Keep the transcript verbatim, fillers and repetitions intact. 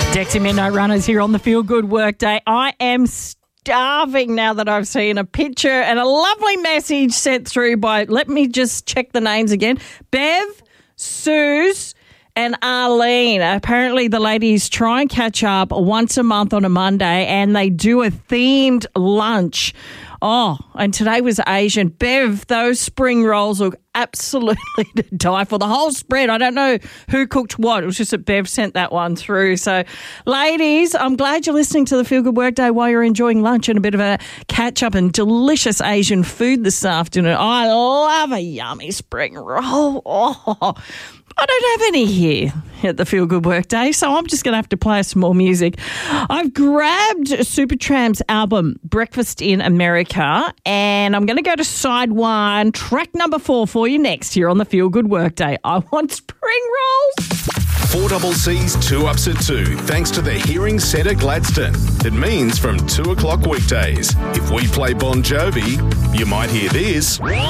Dexy Midnight Runners here on the Feel Good Workday. I am starving now that I've seen a picture and a lovely message sent through by, let me just check the names again, Bev, Suze and Arlene. Apparently the ladies try and catch up once a month on a Monday and they do a themed lunch. Oh, and today was Asian. Bev, those spring rolls look absolutely to die for. The whole spread, I don't know who cooked what. It was just that Bev sent that one through. So, ladies, I'm glad you're listening to the Feel Good Workday while you're enjoying lunch and a bit of a catch-up and delicious Asian food this afternoon. I love a yummy spring roll. Oh, I don't have any here at the Feel Good Workday, so I'm just going to have to play some more music. I've grabbed Supertramp's album, Breakfast in America, and I'm going to go to side one, track number four for you next here on the Feel Good Workday. I want spring rolls. four double C's two ups at two, thanks to the Hearing Centre Gladstone. It means from two o'clock weekdays. If we play Bon Jovi, you might hear this.